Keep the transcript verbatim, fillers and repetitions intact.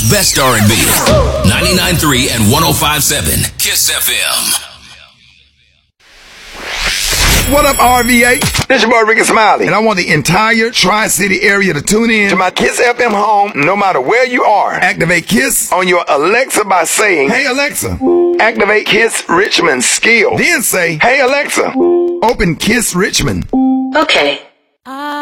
best R and B. ninety-nine point three and one oh five point seven Kiss F M. What up, R V A? This your boy Ricky Smiley. And I want the entire Tri-City area to tune in to my Kiss F M home, no matter where you are. Activate Kiss on your Alexa by saying, "Hey Alexa, activate Kiss Richmond skill." Then say, "Hey Alexa, open Kiss Richmond." Okay.